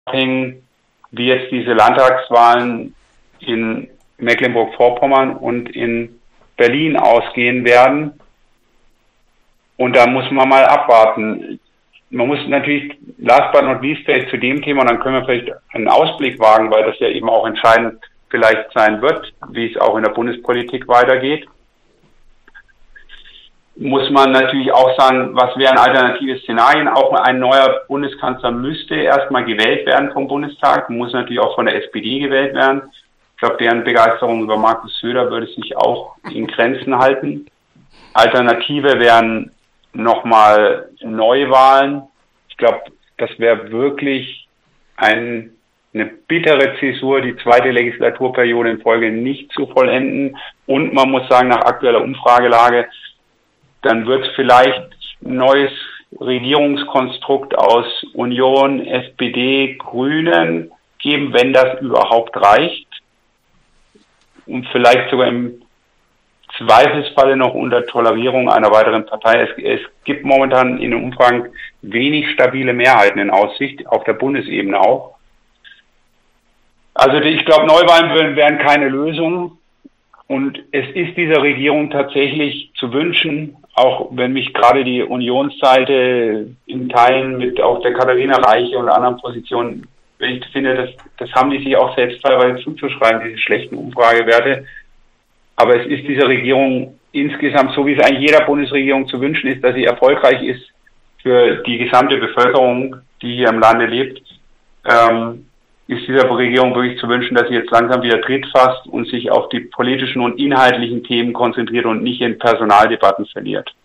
abhängen, wie jetzt diese Landtagswahlen in Mecklenburg-Vorpommern und in Berlin ausgehen werden. Und da muss man mal abwarten. Man muss natürlich, last but not least, zu dem Thema, und dann können wir vielleicht einen Ausblick wagen, weil das ja eben auch entscheidend vielleicht sein wird, wie es auch in der Bundespolitik weitergeht. Muss man natürlich auch sagen, was wären alternative Szenarien? Auch ein neuer Bundeskanzler müsste erstmal gewählt werden vom Bundestag, muss natürlich auch von der SPD gewählt werden. Ich glaube, deren Begeisterung über Markus Söder würde sich auch in Grenzen halten. Alternative wären nochmal Neuwahlen. Ich glaube, das wäre wirklich eine bittere Zäsur, die zweite Legislaturperiode in Folge nicht zu vollenden. Und man muss sagen, nach aktueller Umfragelage, dann wird es vielleicht ein neues Regierungskonstrukt aus Union, SPD, Grünen geben, wenn das überhaupt reicht. Und vielleicht sogar im Zweifelsfalle noch unter Tolerierung einer weiteren Partei. Es gibt momentan in den Umfragen wenig stabile Mehrheiten in Aussicht, auf der Bundesebene auch. Also ich glaube, Neuwahlen wären keine Lösung. Und es ist dieser Regierung tatsächlich zu wünschen, auch wenn mich gerade die Unionsseite in Teilen mit auch der Katharina Reiche und anderen Positionen, ich finde, das haben die sich auch selbst teilweise zuzuschreiben, diese schlechten Umfragewerte. Aber es ist dieser Regierung insgesamt, so wie es eigentlich jeder Bundesregierung zu wünschen ist, dass sie erfolgreich ist für die gesamte Bevölkerung, die hier im Lande lebt, ist dieser Regierung wirklich zu wünschen, dass sie jetzt langsam wieder Tritt fasst und sich auf die politischen und inhaltlichen Themen konzentriert und nicht in Personaldebatten verliert.